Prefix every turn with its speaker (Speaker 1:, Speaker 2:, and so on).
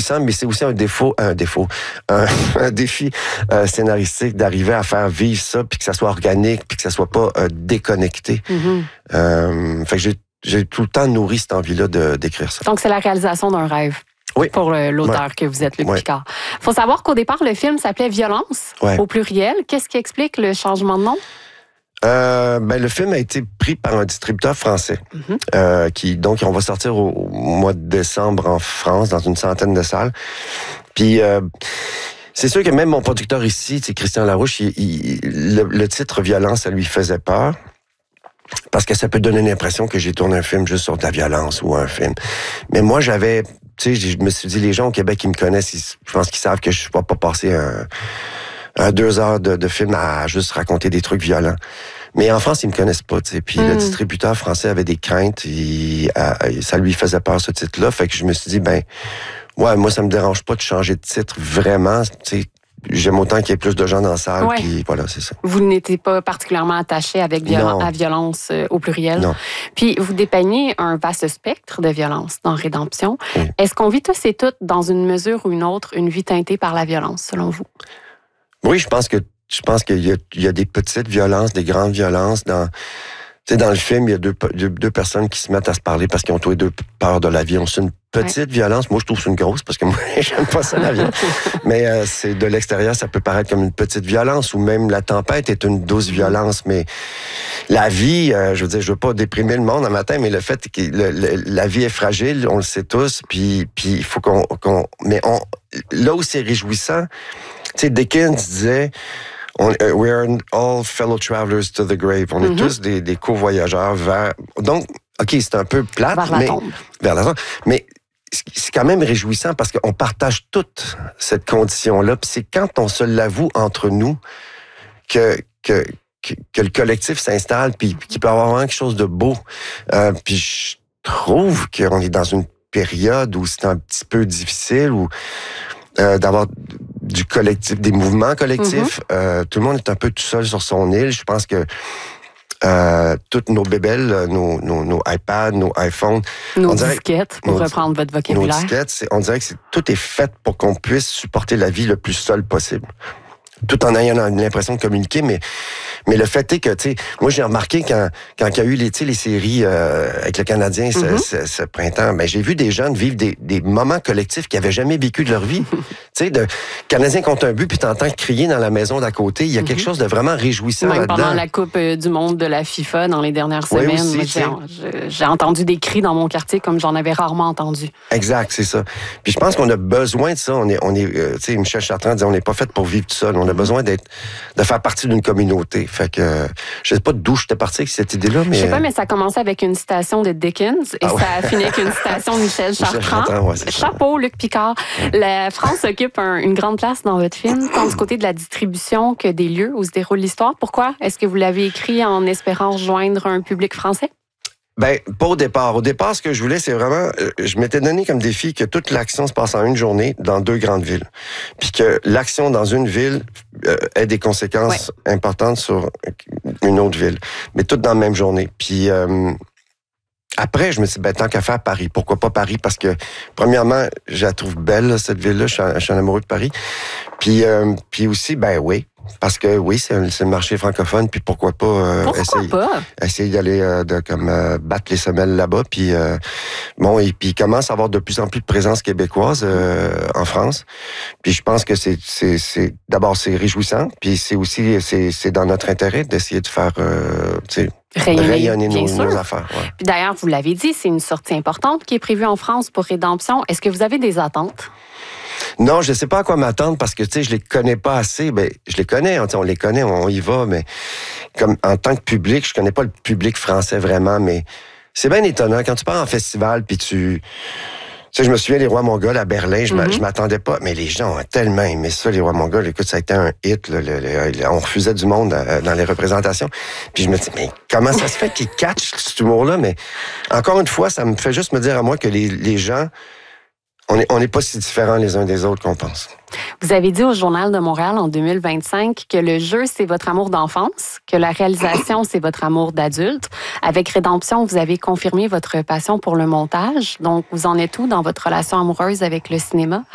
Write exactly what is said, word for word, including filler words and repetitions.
Speaker 1: réjouissant, mais c'est aussi un défaut, un défaut, un, un défi euh, scénaristique d'arriver à faire vivre ça, puis que ça soit organique, puis que ça soit pas euh, déconnecté. Mm-hmm. Euh, fait que j'ai, j'ai tout le temps nourri cette envie-là de, d'écrire ça.
Speaker 2: Donc, c'est la réalisation d'un rêve. Oui. Pour le, l'auteur ouais. que vous êtes, Luc ouais. Picard. Il faut savoir qu'au départ, le film s'appelait Violence, ouais. au pluriel. Qu'est-ce qui explique le changement de nom?
Speaker 1: Euh, ben, le film a été pris par un distributeur français. Mm-hmm. Euh, qui, donc, on va sortir au, au mois de décembre en France, dans une centaine de salles. Puis, euh, c'est sûr que même mon producteur ici, c'est Christian Larouche, il, il, le, le titre Violence, ça lui faisait peur. Parce que ça peut donner l'impression que j'ai tourné un film juste sur de la violence ou un film. Mais moi, j'avais... Tu sais, je me suis dit, les gens au Québec qui me connaissent, ils, je pense qu'ils savent que je ne vais pas passer un, un deux heures de, de film à juste raconter des trucs violents. Mais en France, ils me connaissent pas, tu sais. Puis mm. le distributeur français avait des craintes, il, euh, ça lui faisait peur, ce titre-là. Fait que je me suis dit, ben, ouais, moi, ça me dérange pas de changer de titre vraiment, tu sais. J'aime autant qu'il y ait plus de gens dans la salle, ouais. puis voilà, c'est ça.
Speaker 2: Vous n'étiez pas particulièrement attaché avec viol- à violence euh, au pluriel.
Speaker 1: Non.
Speaker 2: Puis vous dépeignez un vaste spectre de violence dans Rédemption. Oui. Est-ce qu'on vit tous et toutes, dans une mesure ou une autre, une vie teintée par la violence, selon vous?
Speaker 1: Oui, je pense que je pense qu'il y a, il y a des petites violences, des grandes violences dans. Tu sais, dans le film, il y a deux, deux, deux personnes qui se mettent à se parler parce qu'ils ont tous les deux peur de la vie. On c'est une petite ouais. violence. Moi, je trouve que c'est une grosse parce que moi, j'aime pas ça, la violence. Mais euh, c'est de l'extérieur, ça peut paraître comme une petite violence ou même la tempête est une douce violence. Mais la vie, euh, je veux dire, je veux pas déprimer le monde un matin, mais le fait que le, le, la vie est fragile, on le sait tous. Puis puis il faut qu'on, qu'on... Mais on, là où c'est réjouissant, tu sais, Dickens disait... On, uh, we are all fellow travelers to the grave. On mm-hmm. est tous des, des co-voyageurs vers... Donc, OK, c'est un peu plate,
Speaker 2: vers la
Speaker 1: mais...
Speaker 2: tombe.
Speaker 1: Vers la tombe. Mais c'est quand même réjouissant parce qu'on partage toute cette condition-là. Puis c'est quand on se l'avoue entre nous que, que, que, que le collectif s'installe puis qu'il peut y avoir vraiment quelque chose de beau. Euh, puis je trouve qu'on est dans une période où c'est un petit peu difficile, où... Euh, d'avoir du collectif, des mouvements collectifs. Mm-hmm. Euh, tout le monde est un peu tout seul sur son île. Je pense que euh, toutes nos bébelles, nos, nos, nos iPads, nos iPhones...
Speaker 2: Nos disquettes, pour nos, reprendre votre vocabulaire.
Speaker 1: Nos disquettes, c'est, on dirait que c'est, tout est fait pour qu'on puisse supporter la vie le plus seul possible. Tout en ayant l'impression de communiquer, mais mais le fait est que, tu sais, moi j'ai remarqué quand quand il y a eu les, tu sais, les séries euh, avec le Canadien ce, mm-hmm. ce, ce printemps, ben j'ai vu des jeunes vivre des, des moments collectifs qu'ils n'avaient jamais vécu de leur vie. Tu sais, de Canadien contre un but, puis t'entends crier dans la maison d'à côté, il y a mm-hmm. quelque chose de vraiment réjouissant
Speaker 2: Même
Speaker 1: là-dedans.
Speaker 2: Pendant la Coupe du monde de la FIFA dans les dernières semaines,
Speaker 1: oui, aussi,
Speaker 2: j'ai, j'ai entendu des cris dans mon quartier comme j'en avais rarement entendu.
Speaker 1: Exact, c'est ça. Puis je pense qu'on a besoin de ça. On est on est, euh, tu sais, Michel Chartrand disait on n'est pas fait pour vivre tout seul. On a besoin d'être, de faire partie d'une communauté. Fait que, euh, je sais pas d'où j'étais parti avec cette idée-là, mais...
Speaker 2: Je sais pas, mais ça a commencé avec une citation de Dickens et ah ouais. ça a fini avec une citation de Michel Chartrand. Michel Chartrand ouais, c'est Chapeau, ça. Luc Picard. La France occupe un, une grande place dans votre film, tant du côté de la distribution que des lieux où se déroule l'histoire. Pourquoi? Est-ce que vous l'avez écrit en espérant rejoindre un public français?
Speaker 1: Ben, pas au départ. Au départ, ce que je voulais, c'est vraiment... Euh, je m'étais donné comme défi que toute l'action se passe en une journée dans deux grandes villes. Puis que l'action dans une ville euh, ait des conséquences ouais. importantes sur une autre ville. Mais toutes dans la même journée. Puis... Euh, Après, je me suis dit, ben, tant qu'à faire Paris, pourquoi pas Paris? Parce que, premièrement, je la trouve belle, là, cette ville-là. Je suis, je suis un amoureux de Paris. Puis, euh, puis aussi, ben oui, parce que oui, c'est, un, c'est le marché francophone. Puis pourquoi pas, euh,
Speaker 2: pourquoi
Speaker 1: essayer,
Speaker 2: pas?
Speaker 1: essayer d'aller euh, de, comme, euh, battre les semelles là-bas. Puis, euh, bon, et puis il commence à avoir de plus en plus de présence québécoise euh, en France. Puis je pense que c'est, c'est, c'est d'abord, c'est réjouissant. Puis c'est aussi, c'est, c'est dans notre intérêt d'essayer de faire, euh, tu sais,
Speaker 2: Rayonner,
Speaker 1: rayonner
Speaker 2: bien
Speaker 1: nos,
Speaker 2: sûr.
Speaker 1: nos affaires. Ouais.
Speaker 2: Puis d'ailleurs, vous l'avez dit, c'est une sortie importante qui est prévue en France pour Rédemption. Est-ce que vous avez des attentes?
Speaker 1: Non, je ne sais pas à quoi m'attendre parce que, tu sais, je les connais pas assez. Ben, je les connais, hein, on les connaît, on y va, mais comme en tant que public, je connais pas le public français vraiment, mais c'est bien étonnant. Quand tu pars en festival, puis tu... Tu sais, je me souviens, les Rois Mongols à Berlin, je mm-hmm. m'attendais pas, mais les gens ont tellement aimé ça, les Rois Mongols. Écoute, ça a été un hit, là, le, le, le, on refusait du monde euh, dans les représentations. Puis je me dis, mais comment ça se fait qu'ils catchent cet humour-là? Mais encore une fois, ça me fait juste me dire à moi que les, les gens, on n'est on est pas si différents les uns des autres qu'on pense.
Speaker 2: Vous avez dit au Journal de Montréal en deux mille vingt-cinq que le jeu, c'est votre amour d'enfance, que la réalisation, c'est votre amour d'adulte. Avec Rédemption, vous avez confirmé votre passion pour le montage. Donc, vous en êtes où dans votre relation amoureuse avec le cinéma?